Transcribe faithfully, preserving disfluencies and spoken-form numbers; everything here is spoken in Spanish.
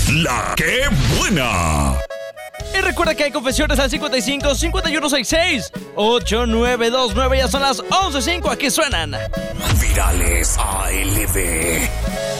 La que buena. Y recuerda que hay confesiones al cincuenta y cinco, cincuenta y uno sesenta y seis, ochenta y nueve veintinueve. Ya son las once cinco. Aquí suenan Virales A L B.